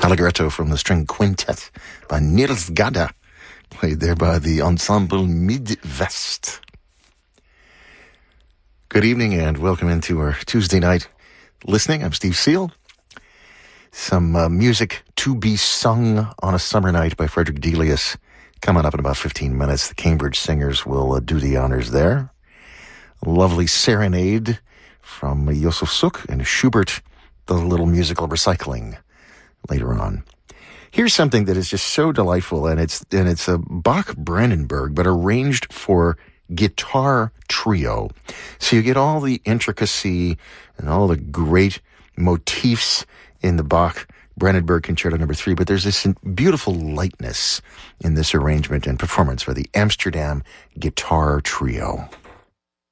Allegretto from the string quintet by Niels Gade, played there by the Ensemble Midwest. Good evening and welcome into our Tuesday night listening. I'm Steve Seal. Some music to be sung on a summer night by Frederick Delius coming up in about 15 minutes. The Cambridge Singers will do the honors there. A lovely serenade from Josef Suk and Schubert, the little musical recycling later on. Here's something that is just so delightful, and it's a Bach Brandenburg, but arranged for guitar trio. So you get all the intricacy and all the great motifs in the Bach Brandenburg Concerto No. 3, but there's this beautiful lightness in this arrangement and performance for the Amsterdam Guitar Trio.